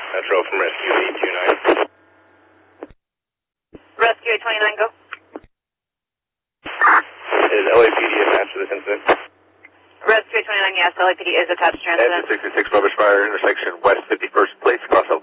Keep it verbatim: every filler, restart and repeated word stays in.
Metro from Rescue eight two nine. Rescue eight twenty-nine, go. Is L A P D attached to this incident? Rescue eight twenty-nine, yes, L A P D is attached to Engine incident. sixty-six rubber fire intersection west fifty-first place, cross